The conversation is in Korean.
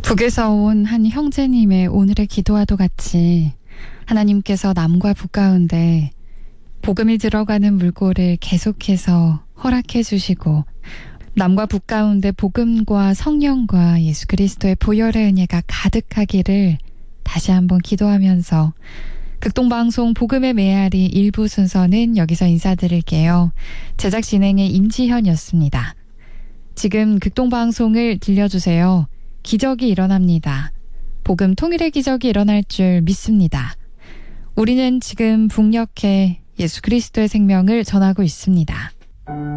북에서 온 한 형제님의 오늘의 기도와도 같이 하나님께서 남과 북 가운데 복음이 들어가는 물꼬를 계속해서 허락해 주시고 남과 북 가운데 복음과 성령과 예수 그리스도의 보혈의 은혜가 가득하기를 다시 한번 기도하면서 극동방송 복음의 메아리 일부 순서는 여기서 인사드릴게요. 제작 진행의 임지현이었습니다. 지금 극동방송을 들려주세요. 기적이 일어납니다. 복음 통일의 기적이 일어날 줄 믿습니다. 우리는 지금 북녘에 예수 그리스도의 생명을 전하고 있습니다.